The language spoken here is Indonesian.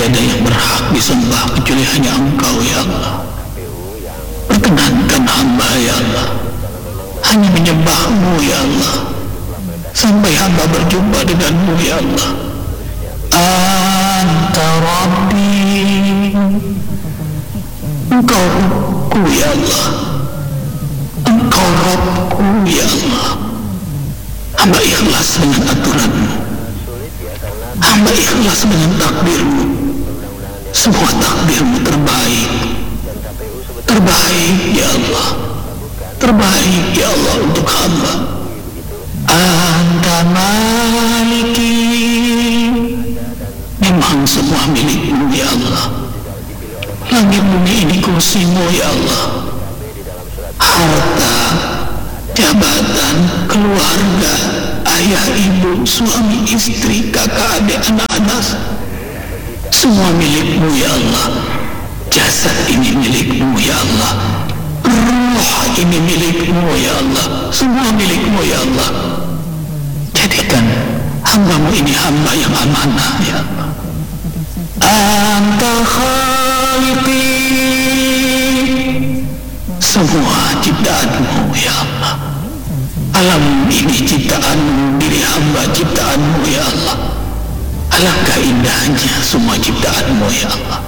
tiada yang berhak disembah kecuali hanya Engkau ya Allah. Perkenankan hamba ya Allah hanya menyembah-Mu ya Allah sampai hamba berjumpa dengan-Mu ya Allah. Anta Rabbi, Engkau Rabbku ya Allah, Engkau Rabbku ya Allah. Hamba ikhlas dengan aturan-Mu, hamba ikhlas dengan takdir-Mu. Semua takdir-Mu terbaik, terbaik ya Allah, terbaik ya Allah untuk hamba. Anta maliki, memang semua milik-Mu ya Allah. Langit bumi ini kursi-Mu ya Allah. Harta, jabatan, keluarga, ayah, ibu, suami, istri, kakak, adik, anak-anak, semua milik-Mu ya Allah. Jasad ini milik-Mu ya Allah. Ruh ini milik-Mu ya Allah. Semua milik-Mu ya Allah. Jadikan hamba-Mu ini hamba yang amanah ya Allah. Anta khaliqi, semua ciptaan-Mu ya Allah. Alam ini ciptaan-Mu, diri hamba ciptaan-Mu ya Allah. Alangkah indahnya semua ciptaan-Mu ya Allah.